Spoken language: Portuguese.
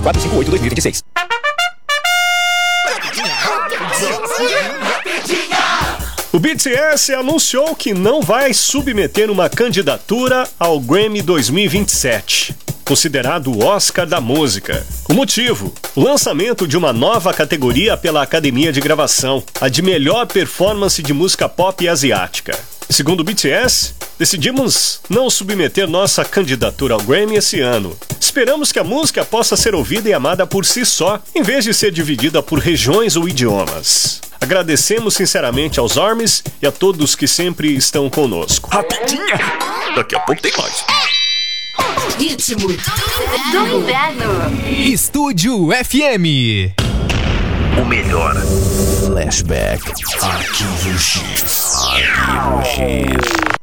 2458-2026. O BTS anunciou que não vai submeter uma candidatura ao Grammy 2027, considerado o Oscar da música. O motivo? O lançamento de uma nova categoria pela Academia de Gravação, a de melhor performance de música pop asiática. Segundo o BTS, decidimos não submeter nossa candidatura ao Grammy esse ano. Esperamos que a música possa ser ouvida e amada por si só, em vez de ser dividida por regiões ou idiomas. Agradecemos sinceramente aos ARMYs e a todos que sempre estão conosco. Rapidinha! Daqui a pouco tem mais. Ritmo do inverno. Estúdio FM. O melhor. Flashback. Arquivo X. Arquivo X.